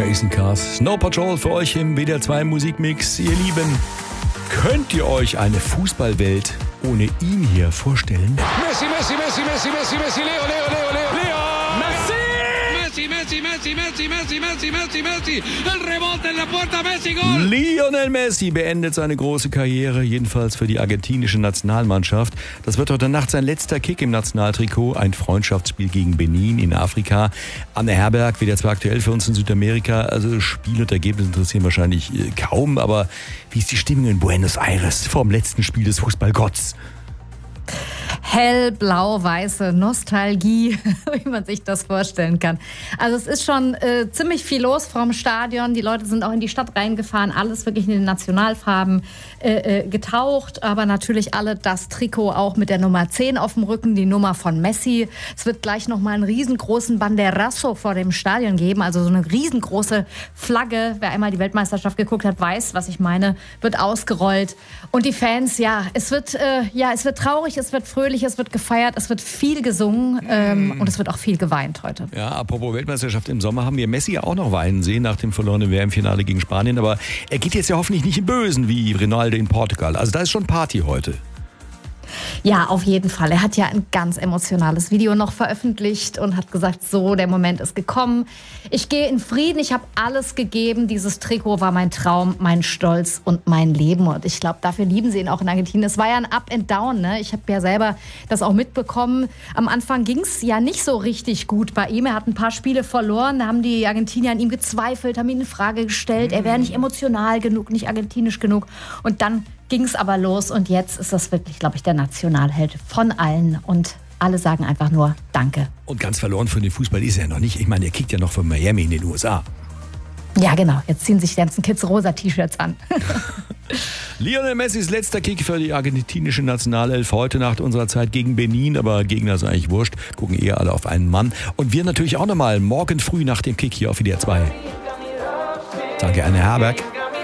Jason Cars. Snow Patrol für euch im WDR 2 Musikmix. Ihr Lieben, könnt ihr euch eine Fußballwelt ohne ihn hier vorstellen? Messi, Messi, Messi, Messi, Messi, Messi, Leo, Leo, Leo, Leo, Leo. Messi! Messi, Messi, Messi, Messi, Messi, Messi, Messi, Messi. El rebote en la puerta, Messi, Gol. Lionel Messi beendet seine große Karriere, jedenfalls für die argentinische Nationalmannschaft. Das wird heute Nacht sein letzter Kick im Nationaltrikot. Ein Freundschaftsspiel gegen Benin in Afrika. Anne Herberg, WDR 2 aktuell für uns in Südamerika. Also Spiel und Ergebnis interessieren wahrscheinlich kaum. Aber wie ist die Stimmung in Buenos Aires vor dem letzten Spiel des Fußballgotts? Hellblau-weiße Nostalgie, wie man sich das vorstellen kann. Also es ist schon ziemlich viel los vom Stadion. Die Leute sind auch in die Stadt reingefahren, alles wirklich in den Nationalfarben getaucht, aber natürlich alle das Trikot auch mit der Nummer 10 auf dem Rücken, die Nummer von Messi. Es wird gleich nochmal einen riesengroßen Banderazo vor dem Stadion geben, also so eine riesengroße Flagge. Wer einmal die Weltmeisterschaft geguckt hat, weiß, was ich meine, wird ausgerollt. Und die Fans, es wird traurig, es wird fröhlich, es wird gefeiert, es wird viel gesungen und es wird auch viel geweint heute. Ja, apropos Weltmeisterschaft im Sommer haben wir Messi auch noch weinen sehen nach dem verlorenen WM-Finale gegen Spanien. Aber er geht jetzt ja hoffentlich nicht im Bösen wie Ronaldo in Portugal. Also da ist schon Party heute. Ja, auf jeden Fall. Er hat ja ein ganz emotionales Video noch veröffentlicht und hat gesagt, so, der Moment ist gekommen. Ich gehe in Frieden, ich habe alles gegeben. Dieses Trikot war mein Traum, mein Stolz und mein Leben. Und ich glaube, dafür lieben sie ihn auch in Argentinien. Es war ja ein Up and Down, ne? Ich habe ja selber das auch mitbekommen. Am Anfang ging es ja nicht so richtig gut bei ihm. Er hat ein paar Spiele verloren. Da haben die Argentinier an ihm gezweifelt, haben ihn in Frage gestellt. Er wäre nicht emotional genug, nicht argentinisch genug. Und dann ging es aber los und jetzt ist das wirklich, glaube ich, der Nationalheld von allen und alle sagen einfach nur Danke. Und ganz verloren für den Fußball ist er noch nicht. Ich meine, er kickt ja noch von Miami in den USA. Ja, genau. Jetzt ziehen sich die ganzen Kids rosa T-Shirts an. Lionel Messis letzter Kick für die argentinische Nationalelf heute Nacht unserer Zeit gegen Benin, aber Gegner ist eigentlich wurscht, gucken eher alle auf einen Mann. Und wir natürlich auch nochmal morgen früh nach dem Kick hier auf WDR 2. Danke, Anne Herberg.